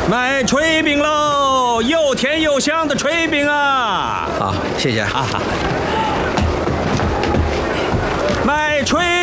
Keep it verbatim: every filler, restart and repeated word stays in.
卖炊饼喽，又甜又香的炊饼啊！ 好，谢谢啊。 卖炊。